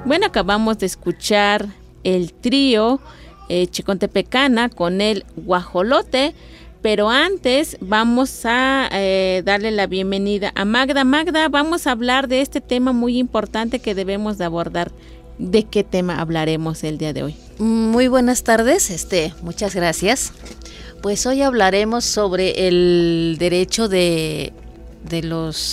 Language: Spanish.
Bueno, acabamos de escuchar el trío chicontepecana con el guajolote, pero antes vamos a darle la bienvenida a Magda. Magda, vamos a hablar de este tema muy importante que debemos de abordar. ¿De qué tema hablaremos el día de hoy? Muy buenas tardes, muchas gracias. Pues hoy hablaremos sobre el derecho de los